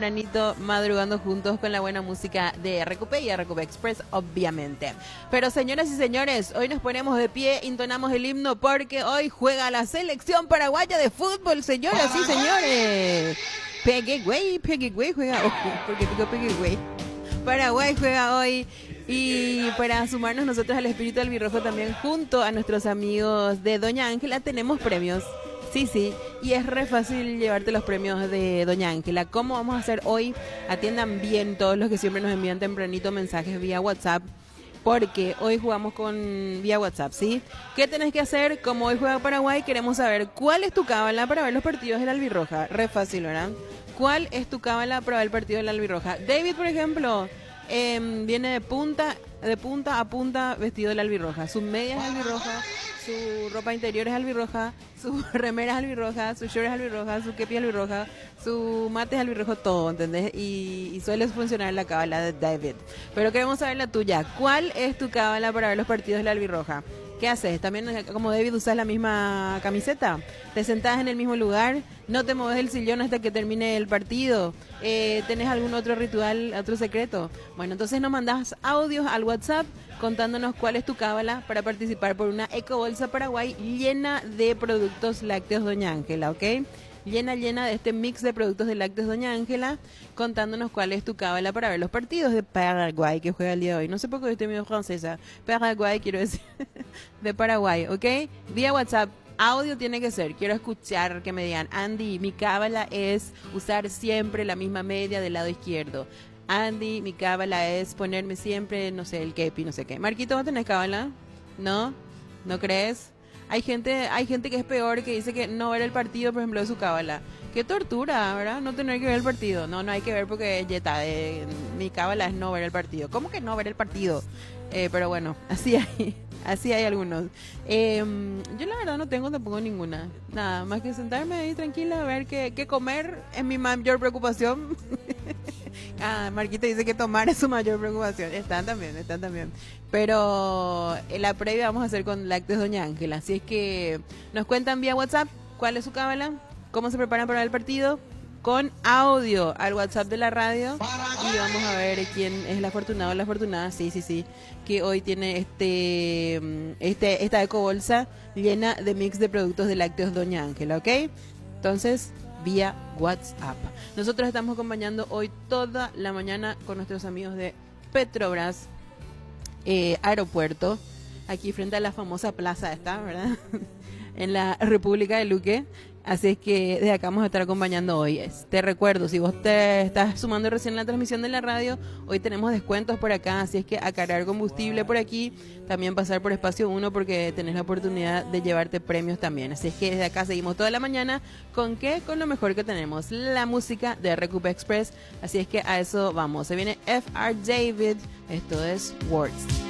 tempranito, madrugando juntos con la buena música de RQP y RQP Express, obviamente. Pero señoras y señores, hoy nos ponemos de pie, intonamos el himno porque hoy juega la selección paraguaya de fútbol, señoras y señores. Peguegüey juega hoy, porque digo Peguegüey. Paraguay juega hoy. Y para sumarnos nosotros al espíritu albirrojo también, junto a nuestros amigos de Doña Ángela, tenemos premios. Sí, y es re fácil llevarte los premios de Doña Ángela. ¿Cómo vamos a hacer hoy? Atiendan bien todos los que siempre nos envían tempranito mensajes vía WhatsApp, porque hoy jugamos vía WhatsApp, ¿sí? ¿Qué tenés que hacer? Como hoy juega Paraguay, queremos saber cuál es tu cábala para ver los partidos de la albirroja. Re fácil, ¿verdad? ¿Cuál es tu cábala para ver el partido de la albirroja? David, por ejemplo, viene de punta a punta vestido de la albirroja. Sus medias es albirroja, su ropa interior es albirroja, su remera es albirroja, su short es albirroja, su kepi es albirroja, su mate es albirrojo, todo, ¿entendés? Y suele funcionar la cábala de David. Pero queremos saber la tuya. ¿Cuál es tu cábala para ver los partidos de la albirroja? ¿Qué haces? ¿También como David usas la misma camiseta? ¿Te sentás en el mismo lugar? ¿No te mueves del sillón hasta que termine el partido? ¿Tenés algún otro ritual, otro secreto? Bueno, entonces nos mandás audios al WhatsApp contándonos cuál es tu cábala para participar por una Ecobolsa Paraguay llena de productos lácteos Doña Ángela, ¿ok? Llena de este mix de productos de lácteos Doña Ángela, contándonos cuál es tu cábala para ver los partidos de Paraguay que juega el día de hoy. No sé por qué estoy medio francesa. Paraguay, quiero decir, de Paraguay, ¿ok? Vía WhatsApp, audio tiene que ser. Quiero escuchar que me digan, Andy, mi cábala es usar siempre la misma media del lado izquierdo. Andy, mi cábala es ponerme siempre, no sé, el kepi, no sé qué. Marquito, ¿vos tenés cábala? ¿No? ¿No crees? Hay gente que es peor, que dice que no ver el partido, por ejemplo, de su cábala. Qué tortura, ¿verdad? No tener que ver el partido. No hay que ver porque ya está. Mi cábala es no ver el partido. ¿Cómo que no ver el partido? Pero bueno, así hay algunos. Yo la verdad no tengo tampoco ninguna. Nada, más que sentarme ahí tranquila a ver qué comer es mi mayor preocupación. Marquita dice que tomar es su mayor preocupación. Están también. Pero la previa vamos a hacer con lácteos Doña Ángela. Así es que nos cuentan vía WhatsApp cuál es su cábala, cómo se preparan para el partido, con audio al WhatsApp de la radio. Y vamos a ver quién es el afortunado o la afortunada, sí, que hoy tiene esta ecobolsa llena de mix de productos de lácteos Doña Ángela, ¿ok? Entonces, vía WhatsApp. Nosotros estamos acompañando hoy toda la mañana con nuestros amigos de Petrobras Aeropuerto, aquí frente a la famosa plaza esta, ¿verdad? En la República de Luque. Así es que desde acá vamos a estar acompañando hoy. Te recuerdo, si vos te estás sumando recién a la transmisión de la radio, hoy tenemos descuentos por acá, así es que a cargar combustible por aquí, también pasar por Espacio 1 porque tenés la oportunidad de llevarte premios también. Así es que desde acá seguimos toda la mañana. ¿Con qué? Con lo mejor que tenemos, la música de RQP Express. Así es que a eso vamos. Se viene F.R. David, esto es Words.